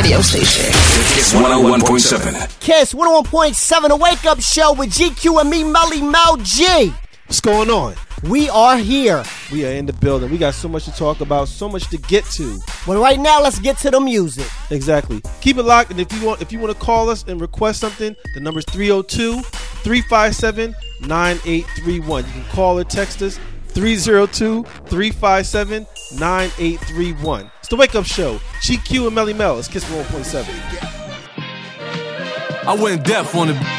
radio station. Kiss 101.7. Kiss 101.7, a wake-up show with GQ and me, Melly Mel G. What's going on? We are here. We are in the building. We got so much to talk about, so much to get to. But right now, let's get to the music. Exactly. Keep it locked, and if you want to call us and request something, the number's 302-357-9831. You can call or text us 302-357-9831. It's the Wake Up Show. GQ and Melly Mel. It's Kiss 101.7. I went deaf on the